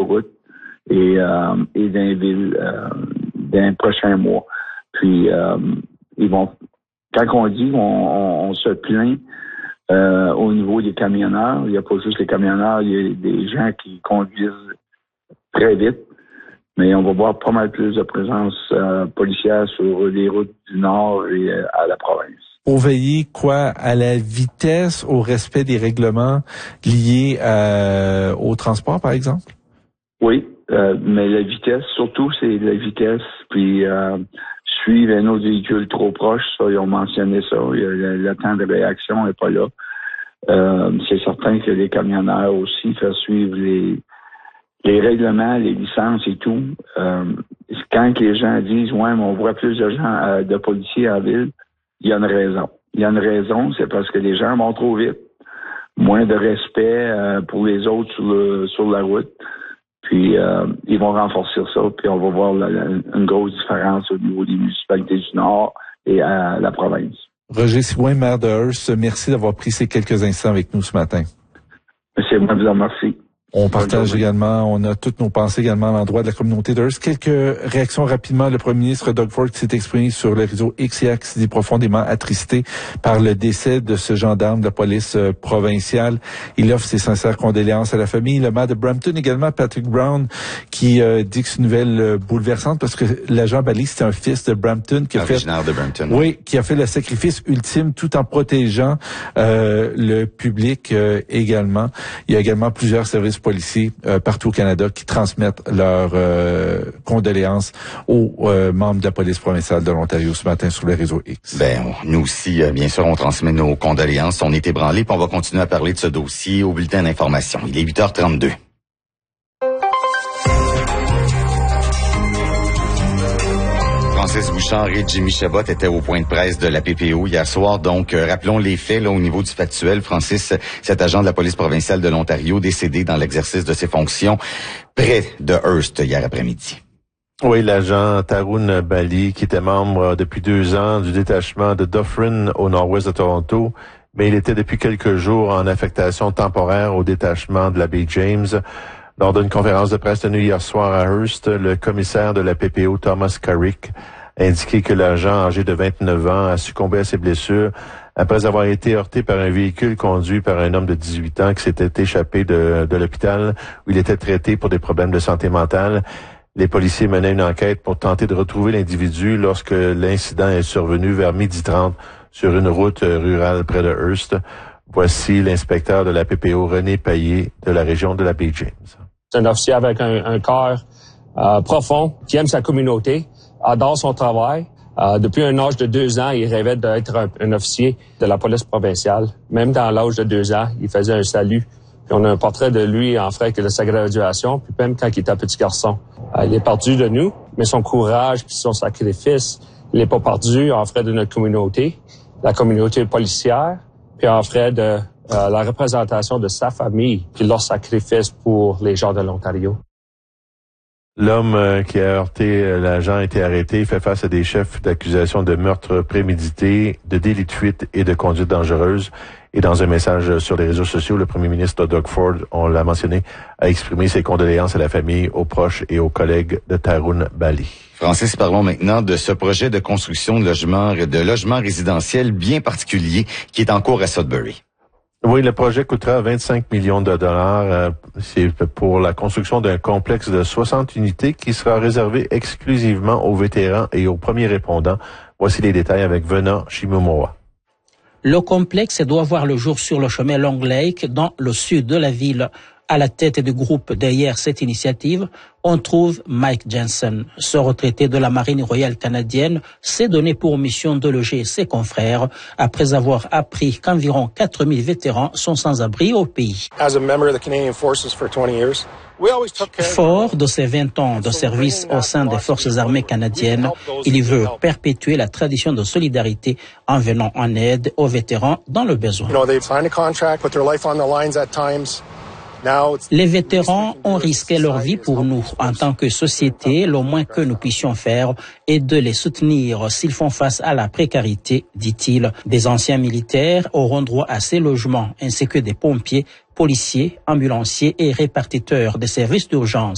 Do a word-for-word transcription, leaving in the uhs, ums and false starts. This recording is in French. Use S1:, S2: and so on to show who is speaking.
S1: routes et, euh, et dans les villes euh, dans les prochains mois. Puis, euh, ils vont, quand on dit on, on, on se plaint euh, au niveau des camionneurs, il n'y a pas juste les camionneurs, il y a des gens qui conduisent très vite, mais on va voir pas mal plus de présence euh, policière sur les routes du Nord et euh, à la province.
S2: Pour veiller quoi à la vitesse, au respect des règlements liés euh, au transport, par exemple? Oui, euh, mais la vitesse, surtout, c'est la vitesse, puis euh, suivre un autre véhicule trop proche, ça, ils ont mentionné ça, il y a, le, le temps de réaction n'est pas là. Euh, c'est certain que les camionneurs aussi faire suivre les, les règlements, les licences et tout. Euh, quand les gens disent « Ouais, mais on voit plus de gens, euh, de policiers en ville », il y a une raison. Il y a une raison, c'est parce que les gens vont trop vite. Moins de respect euh, pour les autres sur, le, sur la route. Puis, euh, ils vont renforcer ça, puis on va voir la, la, une grosse différence au niveau des municipalités du Nord et à la province. Roger Sigouin, maire de Hearst, merci d'avoir pris ces quelques instants avec nous ce matin. C'est moi qui vous remercie. On partage également, on a toutes nos pensées également à l'endroit de la communauté de Hearst. Quelques réactions rapidement. Le premier ministre Doug Ford qui s'est exprimé sur le réseau X et A, qui s'est dit profondément attristé par le décès de ce gendarme de la police euh, provinciale. Il offre ses sincères condoléances à la famille. Le maire de Brampton également, Patrick Brown, qui euh, dit que c'est une nouvelle euh, bouleversante parce que l'agent Bally, c'est un fils de Brampton qui a fait, de Brampton. Oui, qui a fait le sacrifice ultime tout en protégeant euh, le public euh, également. Il y a également plusieurs services policiers euh, partout au Canada qui transmettent leurs euh, condoléances aux euh, membres de la police provinciale de l'Ontario ce matin sur le réseau X.
S3: Ben, nous aussi, euh, bien sûr, on transmet nos condoléances. On est ébranlés, puis on va continuer à parler de ce dossier au bulletin d'information. Il est huit heures trente-deux. Francis Bouchard et Jimmy Chabot étaient au point de presse de la P P O hier soir. Donc, euh, rappelons les faits là au niveau du factuel. Francis, cet agent de la police provinciale de l'Ontario, décédé dans l'exercice de ses fonctions près de Hearst hier après-midi.
S4: Oui, l'agent Tarun Bally, qui était membre depuis deux ans du détachement de Dufferin au nord-ouest de Toronto, mais il était depuis quelques jours en affectation temporaire au détachement de la baie James. Lors d'une conférence de presse tenue hier soir à Hearst, le commissaire de la P P O, Thomas Carrick, a indiqué que l'agent âgé de vingt-neuf ans a succombé à ses blessures après avoir été heurté par un véhicule conduit par un homme de dix-huit ans qui s'était échappé de, de l'hôpital où il était traité pour des problèmes de santé mentale. Les policiers menaient une enquête pour tenter de retrouver l'individu lorsque l'incident est survenu vers midi trente sur une route rurale près de Hearst. Voici l'inspecteur de la P P O, René Payet, de la région de la baie James.
S5: C'est un officier avec un, un cœur euh, profond, qui aime sa communauté, adore son travail. Euh, depuis un âge de deux ans, il rêvait d'être un, un officier de la police provinciale. Même dans l'âge de deux ans, il faisait un salut. Puis on a un portrait de lui en fait de sa graduation, puis même quand il était un petit garçon. Euh, il est perdu de nous, mais son courage puis son sacrifice, il n'est pas perdu en frais de notre communauté, la communauté policière, puis en frais de Euh, la représentation de sa famille puis leur sacrifice pour les gens de l'Ontario.
S4: L'homme euh, qui a heurté euh, l'agent a été arrêté. Il fait face à des chefs d'accusation de meurtre prémédité, de délit de fuite et de conduite dangereuse. Et dans un message sur les réseaux sociaux, le premier ministre Doug Ford, on l'a mentionné, a exprimé ses condoléances à la famille, aux proches et aux collègues de Tarun Bally.
S3: Francis, parlons maintenant de ce projet de construction de logements, de logements résidentiels bien particulier qui est en cours à Sudbury.
S4: Oui, le projet coûtera vingt-cinq millions de dollars. C'est pour la construction d'un complexe de soixante unités qui sera réservé exclusivement aux vétérans et aux premiers répondants. Voici les détails avec Venant Shimomura.
S6: Le complexe doit voir le jour sur le chemin Long Lake, dans le sud de la ville. À la tête du groupe derrière cette initiative, on trouve Mike Jensen. Ce retraité de la Marine royale canadienne s'est donné pour mission de loger ses confrères après avoir appris qu'environ quatre mille vétérans sont sans abri au pays. Fort de ses vingt ans de service au sein des forces armées canadiennes, il veut perpétuer la tradition de solidarité en venant en aide aux vétérans dans le besoin. Les vétérans ont risqué leur vie pour nous. En tant que société, le moins que nous puissions faire est de les soutenir s'ils font face à la précarité, dit-il. Des anciens militaires auront droit à ces logements, ainsi que des pompiers, policiers, ambulanciers et répartiteurs des services d'urgence.